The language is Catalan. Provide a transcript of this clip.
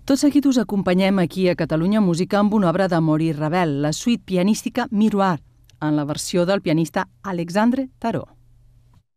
Tot seguit us acompanyem aquí a Catalunya Música amb una obra de Maurice Ravel, la suite pianística Miroir, en la versió del pianista Alexandre Tarot.